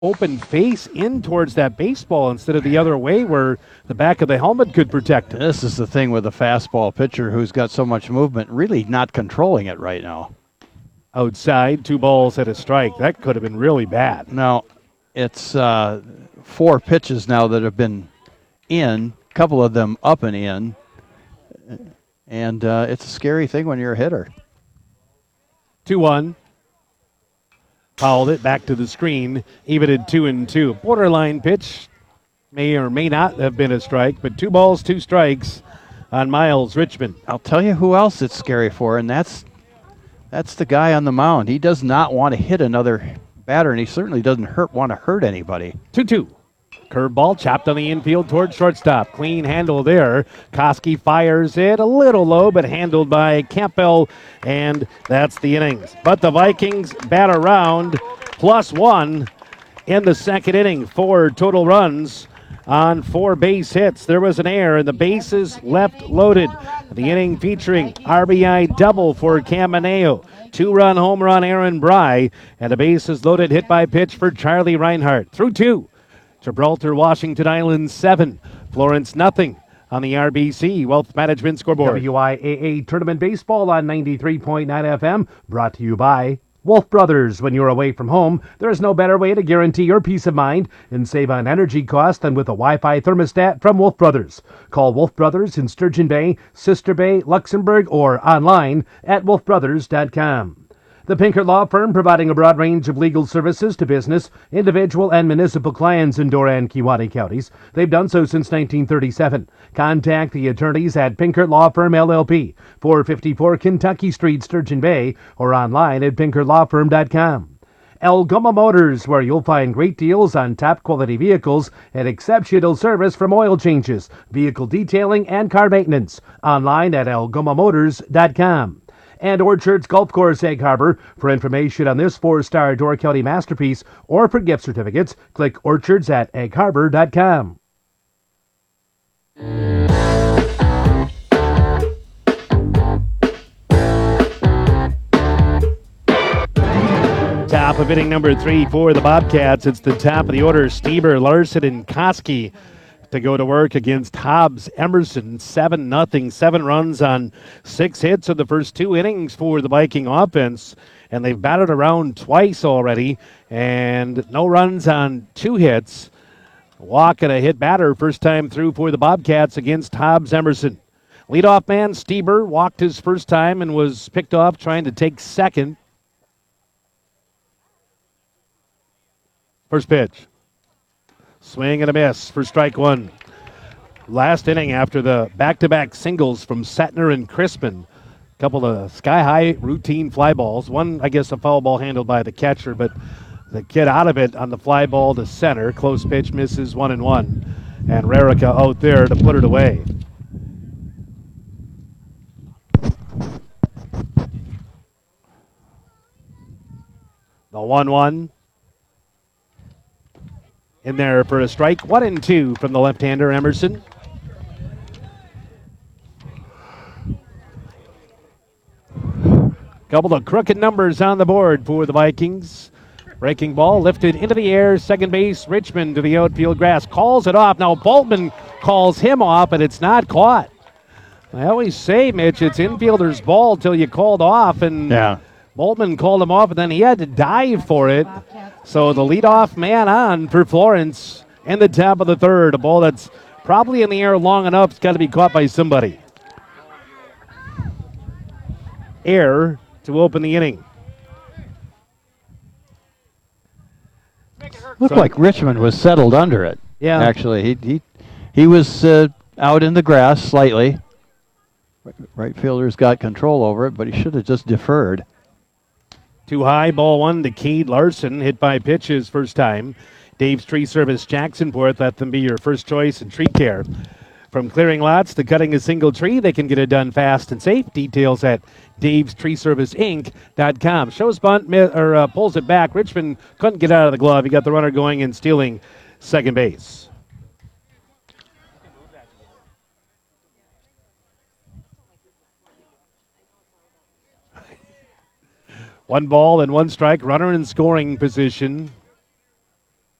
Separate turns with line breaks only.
open face in towards that baseball instead of the other way where the back of the helmet could protect it.
This is the thing with a fastball pitcher who's got so much movement, really not controlling it right now.
Outside, 2 balls and a strike. That could have been really bad.
Now, it's 4 pitches now that have been in, a couple of them up and in, and it's a scary thing when you're a hitter.
2-1. Fouled it back to the screen, even at 2-2. Borderline pitch may or may not have been a strike, but 2 balls, 2 strikes on Miles Richmond.
I'll tell you who else it's scary for, and that's the guy on the mound. He does not want to hit another batter, and he certainly doesn't want to hurt anybody.
2-2. Curveball chopped on the infield towards shortstop. Clean handle there. Koski fires it a little low, but handled by Campbell, and that's the innings. But the Vikings bat around +1 in the second inning. 4 total runs on 4 base hits. There was an error, and the bases left loaded. The inning featuring RBI double for Camineo. 2-run home run Aaron Bry, and a bases loaded hit by pitch for Charlie Reinhardt. Through 2. Gibraltar, Washington Islands 7. Florence nothing on the RBC Wealth Management scoreboard. WIAA Tournament Baseball on 93.9 FM. Brought to you by Wolf Brothers. When you're away from home, there is no better way to guarantee your peace of mind and save on energy costs than with a Wi-Fi thermostat from Wolf Brothers. Call Wolf Brothers in Sturgeon Bay, Sister Bay, Luxembourg, or online at wolfbrothers.com. The Pinkert Law Firm, providing a broad range of legal services to business, individual, and municipal clients in Dora and Kewaunee counties. They've done so since 1937. Contact the attorneys at Pinkert Law Firm, LLP, 454 Kentucky Street, Sturgeon Bay, or online at pinkertlawfirm.com. Algoma Motors, where you'll find great deals on top quality vehicles and exceptional service from oil changes, vehicle detailing, and car maintenance. Online at algomamotors.com. And Orchards Golf Course, Egg Harbor. For information on this 4-star Door County masterpiece or for gift certificates, click orchards at eggharbor.com. Top of inning number 3 for the Bobcats. It's the top of the order. Stieber, Larson, and Koski to go to work against Hobbs Emerson. 7-0, 7 runs on 6 hits in the first 2 innings for the Viking offense. And they've batted around twice already, and no runs on 2 hits. Walk and a hit batter first time through for the Bobcats against Hobbs Emerson. Leadoff man Stieber walked his first time and was picked off trying to take second. First pitch. Swing and a miss for strike 1. Last inning after the back-to-back singles from Setner and Crispin. A couple of sky-high routine fly balls. One, I guess, a foul ball handled by the catcher, but the kid out of it on the fly ball to center. Close pitch misses 1-1. And Rarica out there to put it away. The 1-1. In there for a strike. 1-2 from the left-hander, Emerson. Couple of crooked numbers on the board for the Vikings. Breaking ball lifted into the air. Second base, Richmond to the outfield grass. Calls it off. Now Boltman calls him off, and it's not caught. I always say, Mitch, it's infielder's ball till you called off, and Boltman called him off, and then he had to dive for it. So the leadoff man on for Florence in the top of the third. A ball that's probably in the air long enough. It's got to be caught by somebody. Air to open the inning.
Looked like Richmond was settled under it.
Yeah.
Actually, he was out in the grass slightly. Right fielder's got control over it, but he should have just deferred.
Too high, ball 1 to Cade Larson, hit by pitch his first time. Dave's Tree Service Jacksonport, let them be your first choice in tree care. From clearing lots to cutting a single tree, they can get it done fast and safe. Details at davestreeserviceinc.com. Shows bunt, pulls it back. Richmond couldn't get out of the glove. He got the runner going and stealing second base. One ball and one strike, runner in scoring position.